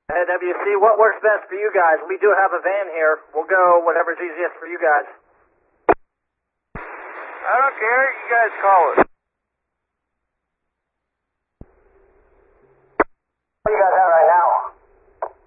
Hey, WC, what works best for you guys? We do have a van here. We'll go whatever's easiest for you guys. I don't care. You guys call it. What do you guys have